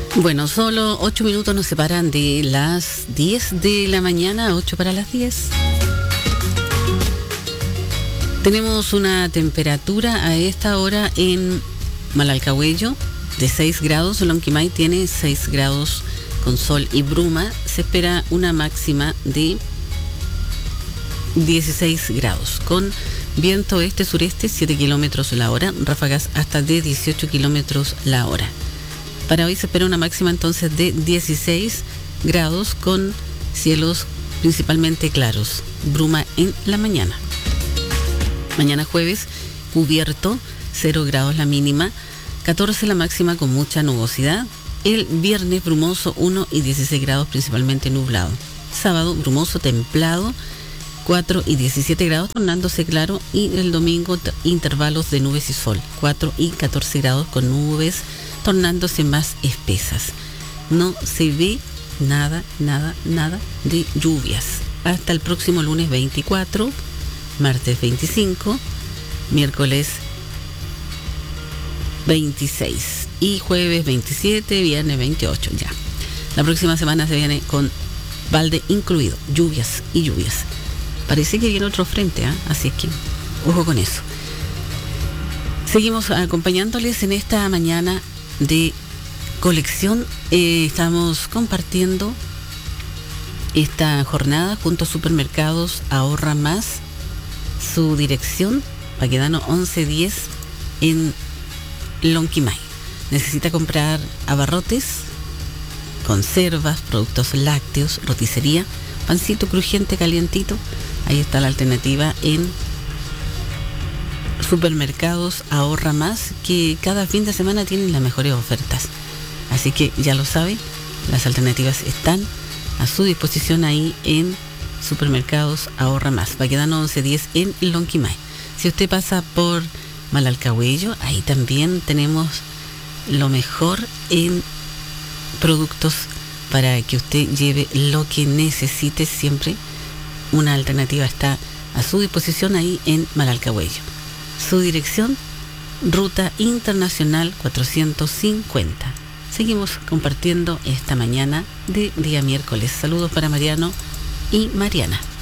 Bueno, solo 8 minutos nos separan de las 10 de la mañana, 8 para las 10. Tenemos una temperatura a esta hora en Malalcahuello de 6 grados. Lonquimay tiene 6 grados con sol y bruma. Se espera una máxima de 16 grados con viento este-sureste 7 kilómetros la hora, ráfagas hasta de 18 kilómetros la hora. Para hoy se espera una máxima entonces de 16 grados con cielos principalmente claros, bruma en la mañana. Mañana jueves, cubierto, 0 grados la mínima, 14 la máxima con mucha nubosidad. El viernes brumoso 1 y 16 grados principalmente nublado. Sábado brumoso templado, 4 y 17 grados tornándose claro, y el domingo intervalos de nubes y sol, 4 y 14 grados con nubes tornándose más espesas. No se ve nada de lluvias. Hasta el próximo lunes 24, martes 25, miércoles 26 y jueves 27, viernes 28 ya. La próxima semana se viene con balde incluido, lluvias y lluvias. Parece que viene otro frente, así es que ojo con eso. Seguimos acompañándoles en esta mañana de colección. Estamos compartiendo esta jornada junto a Supermercados Ahorra Más, su dirección, Baquedano 1110 en Lonquimay. Necesita comprar abarrotes, conservas, productos lácteos, roticería, pancito crujiente calientito. Ahí está la alternativa en Supermercados Ahorra Más, que cada fin de semana tienen las mejores ofertas. Así que ya lo sabe, las alternativas están a su disposición ahí en Supermercados Ahorra Más, Baquedano 1110 en Lonquimay. Si usted pasa por Malalcahuello, ahí también tenemos lo mejor en productos para que usted lleve lo que necesite siempre. Una alternativa está a su disposición ahí en Malalcahuello. Su dirección, Ruta Internacional 450. Seguimos compartiendo esta mañana de día miércoles. Saludos para Mariano y Mariana.